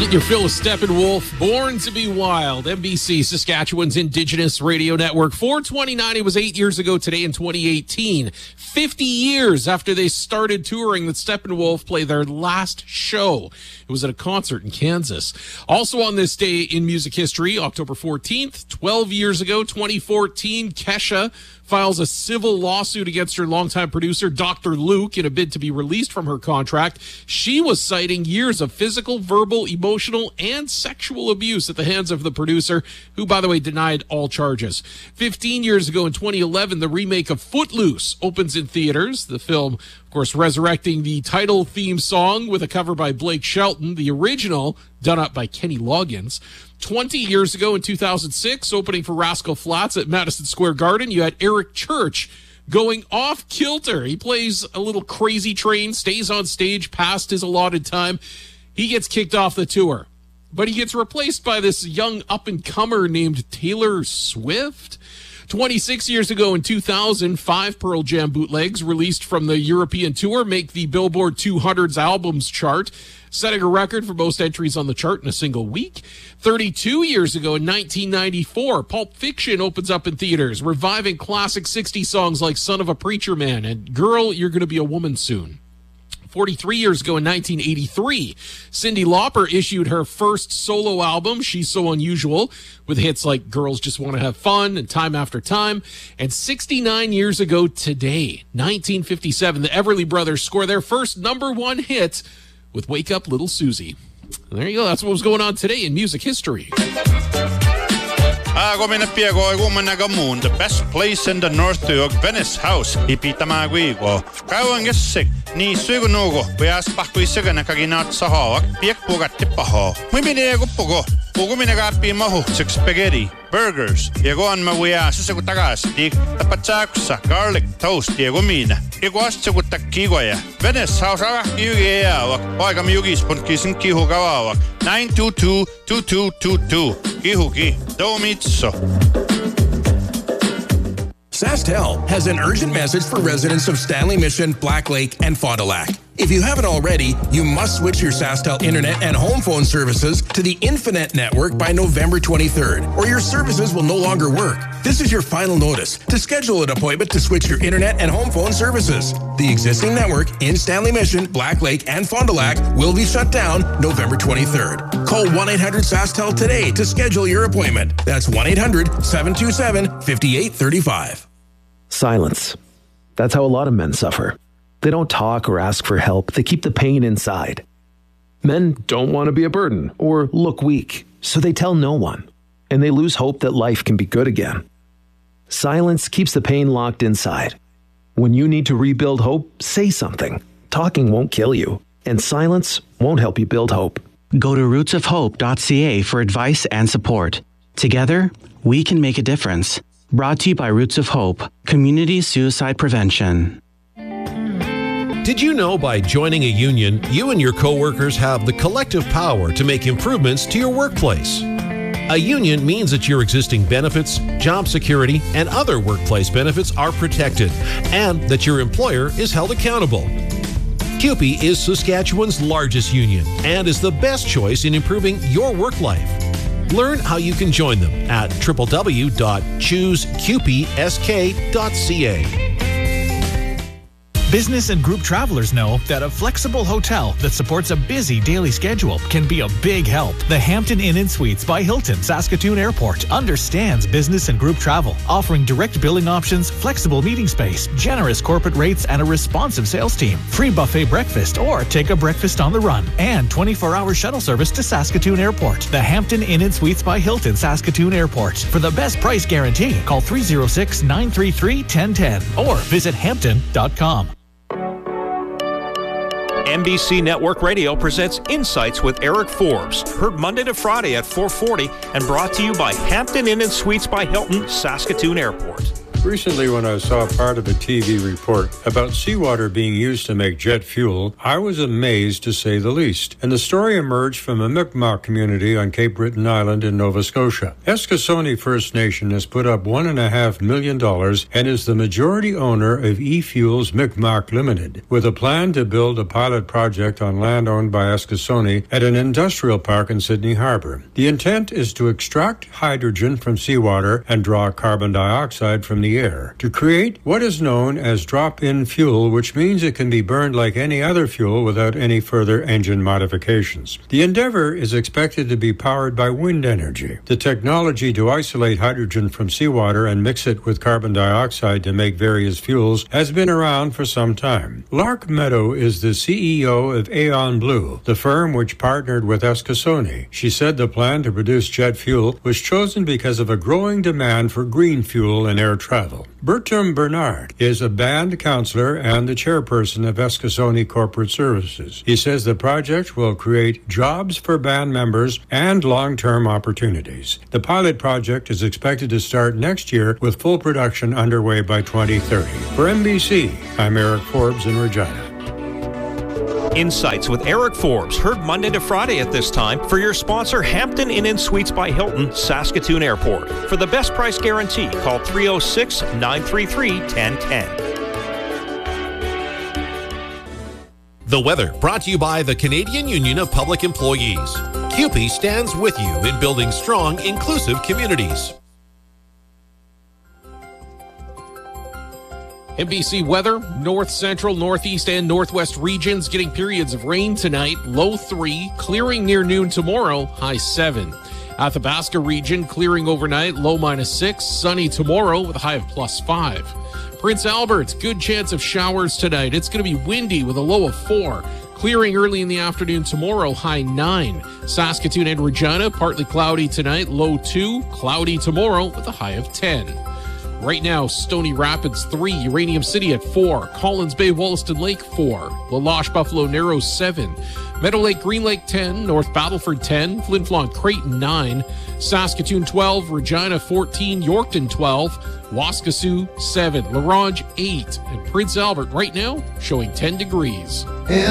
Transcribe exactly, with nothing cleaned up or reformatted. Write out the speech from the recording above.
Get your fill of Steppenwolf, Born to be Wild, M B C, Saskatchewan's Indigenous Radio Network. four twenty-nine, it was eight years ago today in twenty eighteen. fifty years after they started touring, that Steppenwolf played their last show. It was at a concert in Kansas. Also on this day in music history, October fourteenth, twelve years ago, twenty fourteen, Kesha files a civil lawsuit against her longtime producer, Doctor Luke, in a bid to be released from her contract. She was citing years of physical, verbal, emotional, and sexual abuse at the hands of the producer, who, by the way, denied all charges. fifteen years ago in twenty eleven, the remake of Footloose opens in theaters. The film, of course, resurrecting the title theme song with a cover by Blake Shelton, the original done up by Kenny Loggins. twenty years ago in two thousand six, opening for Rascal Flatts at Madison Square Garden, you had Eric Church going off kilter. He plays a little crazy train, stays on stage past his allotted time. He gets kicked off the tour, but he gets replaced by this young up-and-comer named Taylor Swift. twenty-six years ago in two thousand, five Pearl Jam bootlegs released from the European tour make the Billboard two hundred's albums chart, setting a record for most entries on the chart in a single week. thirty-two years ago in nineteen ninety-four, Pulp Fiction opens up in theaters, reviving classic sixties songs like Son of a Preacher Man and Girl, You're Gonna Be a Woman Soon. forty-three years ago in nineteen eighty-three, Cyndi Lauper issued her first solo album, She's So Unusual, with hits like Girls Just Want to Have Fun and Time After Time. And sixty-nine years ago today, nineteen fifty-seven, the Everly Brothers score their first number one hit with Wake Up Little Susie. And there you go. That's what was going on today in music history. Ako minä piego kuumanaga the best place in the north to Venice House. Ipitamaguigo. Kauan gessik. Ni suigunugo. Pias pahkuisaga nakaginat sa hawak. Piek pugat tipaho. Muiminego pugo. Pugo minagapi maho. Six spaghetti. Burgers. Diego an mawia susagu tagas. Dik tapatsakusa. Garlic toast. Diego mina. Iguas tsagu takigoya. Venice House aga kiugi awak. Paika miugis punkisin kihu gawawak. nine two two, two two two two. Kihuki. Domitso. SaskTel has an urgent message for residents of Stanley Mission, Black Lake, and Fond du Lac. If you haven't already, you must switch your SaskTel internet and home phone services to the Infinet network by November twenty-third, or your services will no longer work. This is your final notice to schedule an appointment to switch your internet and home phone services. The existing network in Stanley Mission, Black Lake, and Fond du Lac will be shut down November twenty-third. Call one eight hundred SaskTel today to schedule your appointment. That's one eight hundred, seven two seven, five eight three five. Silence. That's how a lot of men suffer. They don't talk or ask for help. They keep the pain inside. Men don't want to be a burden or look weak, so they tell no one, and they lose hope that life can be good again. Silence keeps the pain locked inside. When you need to rebuild hope, say something. Talking won't kill you, and silence won't help you build hope. Go to roots of hope dot c a for advice and support. Together, we can make a difference. Brought to you by Roots of Hope, Community Suicide Prevention. Did you know by joining a union, you and your coworkers have the collective power to make improvements to your workplace? A union means that your existing benefits, job security, and other workplace benefits are protected, and that your employer is held accountable. C U P E is Saskatchewan's largest union and is the best choice in improving your work life. Learn how you can join them at w w w dot choose q p s k dot c a. Business and group travelers know that a flexible hotel that supports a busy daily schedule can be a big help. The Hampton Inn and Suites by Hilton Saskatoon Airport understands business and group travel, offering direct billing options, flexible meeting space, generous corporate rates, and a responsive sales team. Free buffet breakfast or take a breakfast on the run, and twenty-four hour shuttle service to Saskatoon Airport. The Hampton Inn and Suites by Hilton Saskatoon Airport. For the best price guarantee, call three oh six, nine three three, one oh one oh or visit hampton dot com. N B C Network Radio presents Insights with Eric Forbes, heard Monday to Friday at four forty and brought to you by Hampton Inn and Suites by Hilton, Saskatoon Airport. Recently, when I saw part of a T V report about seawater being used to make jet fuel, I was amazed to say the least. And the story emerged from a Mi'kmaq community on Cape Breton Island in Nova Scotia. Eskasoni First Nation has put up one and a half million dollars and is the majority owner of E-Fuels Mi'kmaq Limited, with a plan to build a pilot project on land owned by Eskasoni at an industrial park in Sydney Harbour. The intent is to extract hydrogen from seawater and draw carbon dioxide from the air to create what is known as drop-in fuel, which means it can be burned like any other fuel without any further engine modifications. The endeavor is expected to be powered by wind energy. The technology to isolate hydrogen from seawater and mix it with carbon dioxide to make various fuels has been around for some time. Lark Meadow is the C E O of Aeon Blue, the firm which partnered with Eskasoni. She said the plan to produce jet fuel was chosen because of a growing demand for green fuel in air travel. Bertram Bernard is a band counselor and the chairperson of Eskasoni Corporate Services. He says the project will create jobs for band members and long-term opportunities. The pilot project is expected to start next year with full production underway by twenty thirty. For N B C, I'm Eric Forbes in Regina. Insights with Eric Forbes, heard Monday to Friday at this time for your sponsor, Hampton Inn and Suites by Hilton, Saskatoon Airport. For the best price guarantee, call three oh six, nine three three, one oh one oh. The weather brought to you by the Canadian Union of Public Employees. C U P E stands with you in building strong, inclusive communities. N B C weather, north, central, northeast, and northwest regions getting periods of rain tonight, low three, clearing near noon tomorrow, high seven. Athabasca region clearing overnight, low minus six, sunny tomorrow with a high of plus five. Prince Albert, good chance of showers tonight. It's going to be windy with a low of four. Clearing early in the afternoon tomorrow, high nine. Saskatoon and Regina, partly cloudy tonight, low two, cloudy tomorrow with a high of ten. Right now, Stony Rapids three, Uranium City at four, Collins Bay, Wollaston Lake four, La Loche, Buffalo Narrows seven, Meadow Lake, Green Lake ten, North Battleford ten, Flin Flon, Creighton nine, Saskatoon twelve, Regina fourteen, Yorkton twelve, Waskesiu seven, La Ronge eight, and Prince Albert right now showing ten degrees.